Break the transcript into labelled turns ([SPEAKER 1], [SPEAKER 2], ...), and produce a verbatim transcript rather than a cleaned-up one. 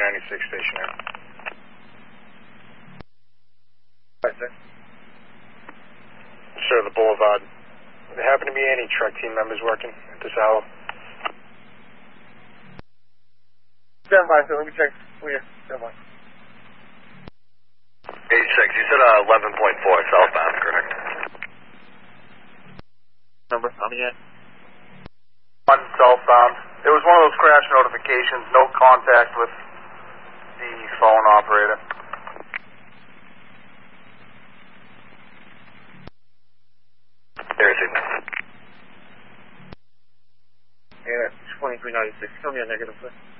[SPEAKER 1] ninety-six stationary.
[SPEAKER 2] Right, sir.
[SPEAKER 1] Sir, the Boulevard. There happen to be any truck team members working at this hour?
[SPEAKER 2] Stand by, sir. Let me check. Clear. Stand by.
[SPEAKER 3] eighty-six, you said uh, eleven point four southbound, correct?
[SPEAKER 2] Number, on the end.
[SPEAKER 4] One southbound. It was one of those crash notifications, no contact with the phone operator.
[SPEAKER 3] Seriously.
[SPEAKER 2] Yeah, twenty-three ninety-six. Tell me a negative, sir.